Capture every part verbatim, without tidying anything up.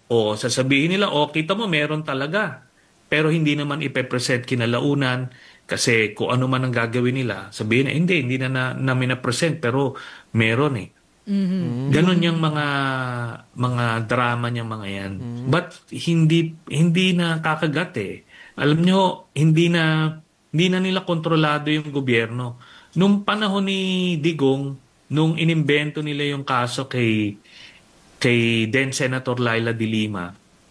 O sasabihin nila, o kita mo, meron talaga. Pero hindi naman ipepresent kinalaunan kasi kung ano man ang gagawin nila, sabihin na, hindi, hindi na, na namin na-present pero meron eh. Mhm. Ganon Mhm. yung mga mga drama niya mga yan. Mm. But hindi hindi na kakagat eh. Alam nyo, hindi na hindi na nila kontrolado yung gobyerno. Nung panahon ni Digong, nung inimbento nila yung kaso kay kay then Senator Laila de Lima,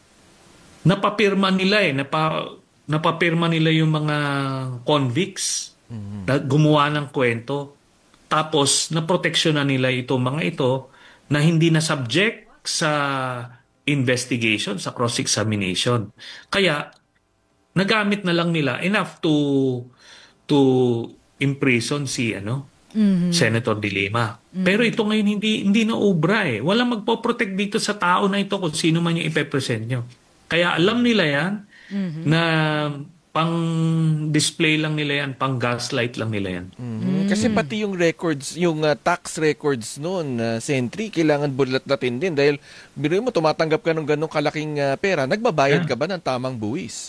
napapirma nila eh, napa, napapirma nila yung mga convicts Mm. na gumawa ng kwento. Tapos, naproteksyonan nila ito, mga ito, na hindi na subject sa investigation, sa cross-examination. Kaya, nagamit na lang nila enough to to imprison si ano Mhm. Senator De Lima. Pero Mhm. ito ngayon hindi hindi na obra eh. Walang magpo-protect dito sa tao na ito kung sino man yung ipepresent nyo. Kaya alam nila yan Mhm. na pang display lang nila yan, pang gaslight lang nila yan. Mhm. Kasi Mm. pati yung records, yung ah, tax records noon, uh, Sentry, kailangan bulat-latin din dahil biro mo tumatanggap ka ng ganong kalaking ah, pera, nagbabayad Yeah. ka ba ng tamang buwis?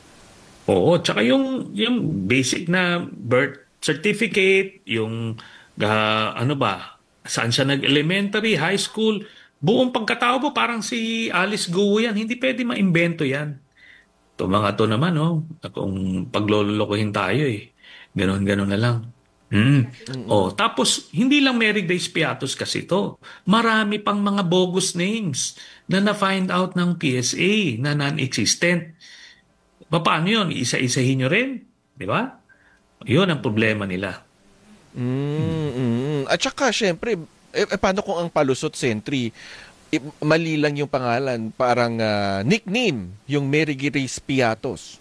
Oo, tsaka yung yung basic na birth certificate, yung ah, ano ba, saan siya nag-elementary, high school, buong pagkatao mo parang si Alice Guo yan, hindi pwede maimbento yan. Ito mga to naman, oh, kung paglololokohin tayo eh. Ganon-ganon na lang. Hmm. Mm. Oh, tapos hindi lang Mary Grace Piatos kasi to. Marami pang mga bogus names na na-find out ng P S A na non-existent. Paano yun? Isa-isahin nyo rin? Di ba? Yun ang problema nila. Mm, mm. At saka, syempre, eh, eh, paano kung ang palusot, Sentry, eh, mali lang yung pangalan, parang ah, nickname, yung Mary Grace Piatos.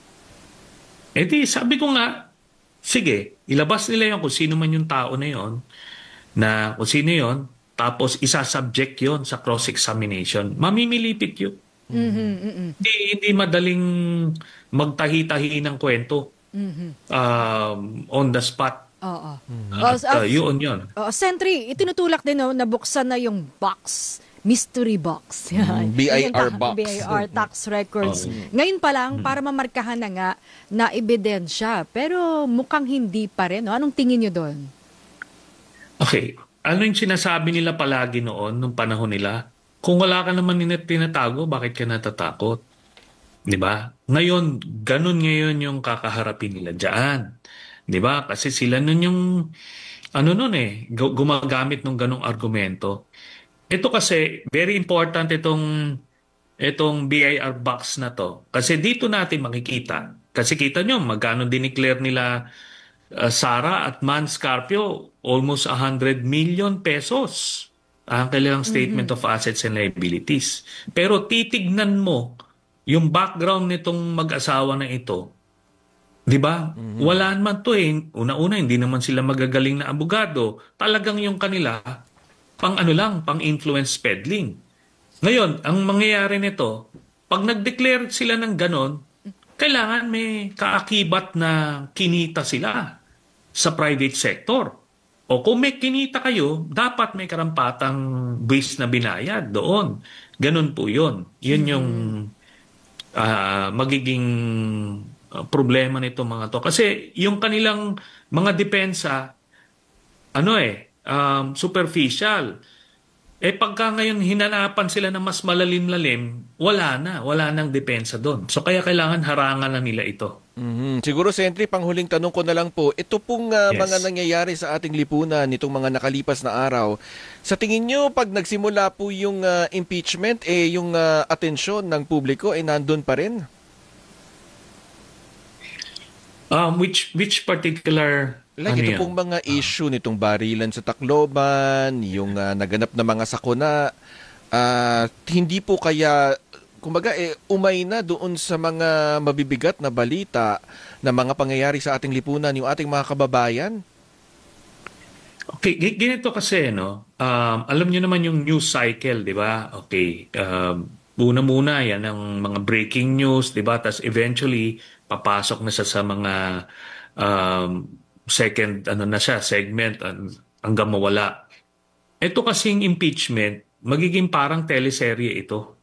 Eh di, sabi ko nga, sige, ilabas nila yun kung sino man yung tao na yon, na kung sino yon, tapos isa-subject yon sa cross-examination. Mamimilipit yun. Mhm. Mhm. Hindi, hindi madaling magtahi-tahi ng kwento Mhm. um, on the spot. Oo. Oh, At s- ah, uh, yun yun. oh, Sentry, itinutulak din no, nabuksan na yung box, mystery box. Yan. Mm, B I R Yung ta- box. B I R tax records. Oo. Ngayon pa lang, para mamarkahan na nga na ebidensya. Pero mukhang hindi pa rin. No? Anong tingin nyo doon? Okay, ano yung sinasabi nila palagi noon, nung panahon nila? Kung wala ka naman nila tinatago, bakit ka natatakot? Di ba? Ngayon, ganun ngayon yung kakaharapin nila dyan. Di ba? Kasi sila nun yung, ano nun eh, gu- gumagamit ng ganong argumento. Ito kasi, very important itong, itong B I R box na to. Kasi dito natin makikita. Kasi kita nyo, magkano dineclare nila uh, Sara at Man Scarpio, almost one hundred million pesos ang kanilang statement Mhm. of assets and liabilities. Pero titignan mo yung background nitong mag-asawa na ito, di ba? Mhm. Wala naman to eh. Una-una, hindi naman sila magagaling na abogado. Talagang yung kanila, pang ano lang, pang influence peddling. Ngayon, ang mangyayari nito, pag nag-declare sila ng ganon, kailangan may kaakibat na kinita sila sa private sector. O kung may kinita kayo, dapat may karampatang buwis na binayad doon. Ganon po yun. Yun yung Mhm. ah, magiging ah, problema nito mga to. Kasi yung kanilang mga depensa, ano eh, um, superficial. Eh pagka ngayon hinanapan sila ng mas malalim-lalim, wala na, wala nang depensa doon. So kaya kailangan harangan na nila ito. Mhm. Siguro, Sentry, panghuling tanong ko na lang po, ito pong ah, mga Yes. nangyayari sa ating lipunan nitong mga nakalipas na araw, sa tingin nyo, pag nagsimula po yung ah, impeachment, eh, yung ah, atensyon ng publiko, eh, nandun pa rin? Um, which which particular Like, ano ito yan? pong mga Ah, issue nitong barilan sa Tacloban, yung ah, naganap na mga sakuna, ah, hindi po kaya, kumbaga, eh, umay na doon sa mga mabibigat na balita na mga pangyayari sa ating lipunan, yung ating mga kababayan? okay, gi- ganito kasi no. Um, alam niyo naman yung news cycle, 'di ba? Okay. Um, una-muna yan ang mga breaking news, 'di ba? Tapos eventually papasok na siya sa mga um, second ano na siya, segment an- hanggang mawala. Ito kasing impeachment, magiging parang teleserye ito.